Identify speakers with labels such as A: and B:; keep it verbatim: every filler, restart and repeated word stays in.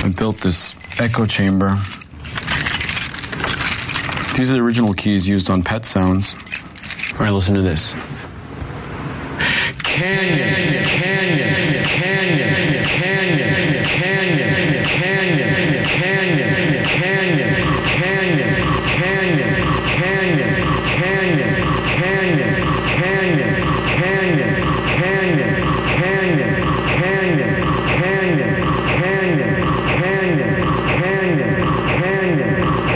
A: I built this echo chamber. These are the original keys used on Pet Sounds. All right, listen to this. Canyon, canyon.